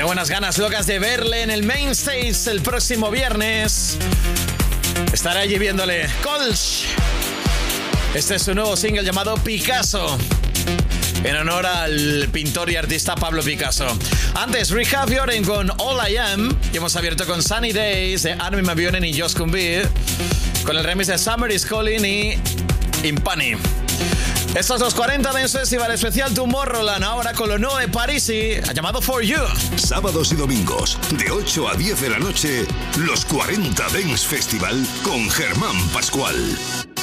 Tengo unas ganas locas de verle en el Main Stage el próximo viernes. Estaré allí viéndole. Colch. Este es su nuevo single llamado Picasso, en honor al pintor y artista Pablo Picasso. Antes, Rehab Yoren con All I Am. Y hemos abierto con Sunny Days de Armin van Buuren y Josh Kumbi, con el remix de Summer is Calling y Impani. Estos 2:40 de un festival especial Tomorrowland, ahora con lo nuevo de Parisi, llamado For You. Sábados y domingos, de 8 a 10 de la noche, los 40 Dance Festival con Germán Pascual.